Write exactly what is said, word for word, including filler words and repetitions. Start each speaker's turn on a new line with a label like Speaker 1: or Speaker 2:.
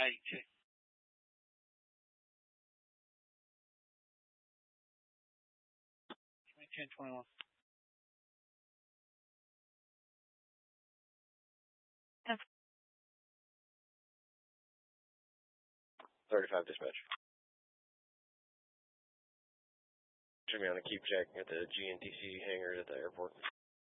Speaker 1: eighty. ten twenty-one.
Speaker 2: thirty-five dispatch. Should be on a keep check at the G N T C hangars at the airport.